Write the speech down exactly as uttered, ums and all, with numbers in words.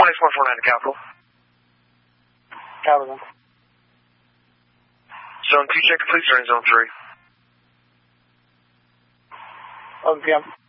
twenty-four four nine to Capital. Capital. Zone two check, please. During zone three. eleven p m